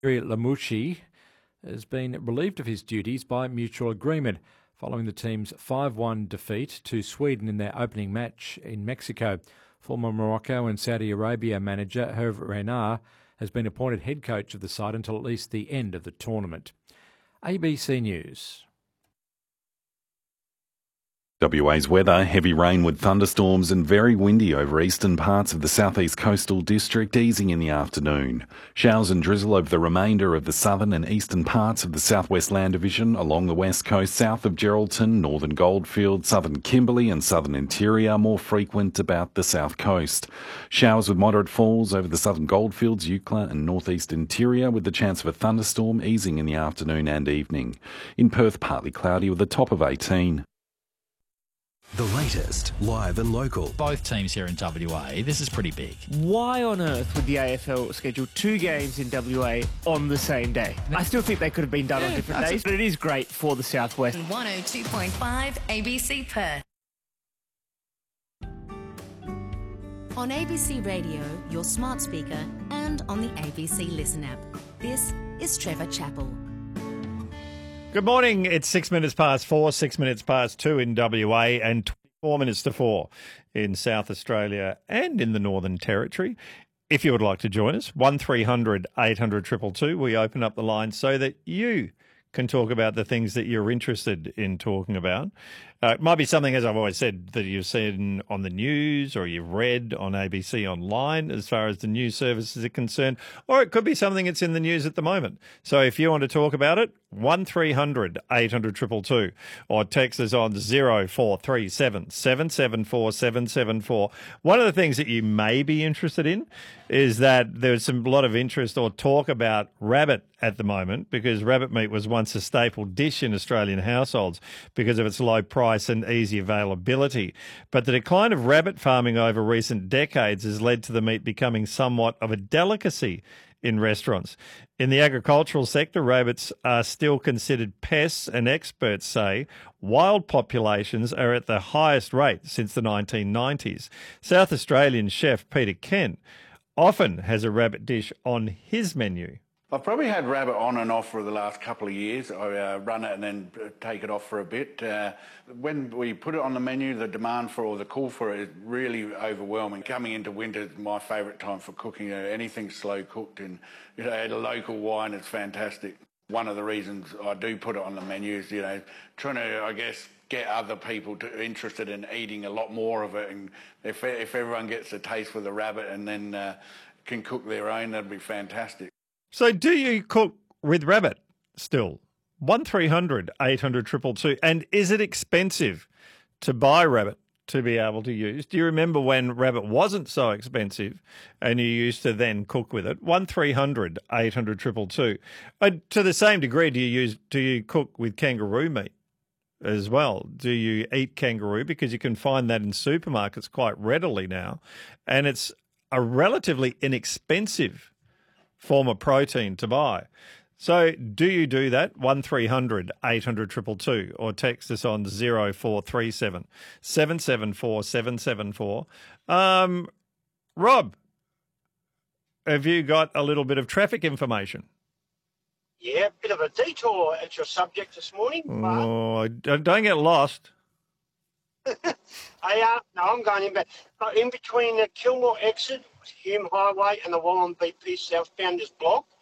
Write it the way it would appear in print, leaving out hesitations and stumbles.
Lamucci has been relieved of his duties by mutual agreement following the team's 5-1 defeat to Sweden in their opening match in Mexico. Former Morocco and Saudi Arabia manager Hervé Renard has been appointed head coach of the side until at least the end of the tournament. ABC News. WA's weather, heavy rain with thunderstorms and very windy over eastern parts of the southeast coastal district, easing in the afternoon. Showers and drizzle over the remainder of the southern and eastern parts of the southwest land division along the west coast south of Geraldton, northern Goldfields, southern Kimberley and southern interior, more frequent about the south coast. Showers with moderate falls over the southern Goldfields, Eucla and northeast interior with the chance of a thunderstorm easing in the afternoon and evening. In Perth, partly cloudy with a top of 18. The latest, live and local. Both teams here in WA, this is pretty big. Why on earth would the AFL schedule 2 games in WA on the same day? I still think they could have been done on different days, but it is great for the Southwest. 102.5 ABC Perth. On ABC Radio, your smart speaker, and on the ABC Listen app. This is Trevor Chappell. Good morning. It's 6 minutes past 4, 6 minutes past 2 in WA and 24 minutes to 4 in South Australia and in the Northern Territory. If you would like to join us, 1300 800 222, we open up the line so that you can talk about the things that you're interested in talking about. It might be something, as I've always said, that you've seen on the news or you've read on ABC Online as far as the news services are concerned, or it could be something that's in the news at the moment. So if you want to talk about it, 1300 800 222 or text us on 0437 774 774. One of the things that you may be interested in is that there's a lot of interest or talk about rabbit at the moment, because rabbit meat was once a staple dish in Australian households because of its low price and easy availability. But the decline of rabbit farming over recent decades has led to the meat becoming somewhat of a delicacy in restaurants. In the agricultural sector, rabbits are still considered pests, and experts say wild populations are at the highest rate since the 1990s. South Australian chef Peter Kent often has a rabbit dish on his menu. I've probably had rabbit on and off for the last couple of years. I run it and then take it off for a bit. When we put it on the menu, the demand for or the call for it is really overwhelming. Coming into winter is my favourite time for cooking. Anything slow cooked and add a local wine, it's fantastic. One of the reasons I do put it on the menu is, trying to, I guess, get other people interested in eating a lot more of it. And if everyone gets a taste for the rabbit and then can cook their own, that'd be fantastic. So do you cook with rabbit still? 1300 800 222. And is it expensive to buy rabbit to be able to use? Do you remember when rabbit wasn't so expensive and you used to then cook with it? 1300 800 222. To the same degree, do you cook with kangaroo meat as well? Do you eat kangaroo? Because you can find that in supermarkets quite readily now. And it's a relatively inexpensive form of protein to buy. So do you do that? 1300 800 222 or text us on 0437 774 774. Rob, have you got a little bit of traffic information? Yeah, a bit of a detour at your subject this morning. Oh, don't get lost. No, I'm going in between the Kilmore exit, Hume Highway, and the Wallen BP Southbounders block.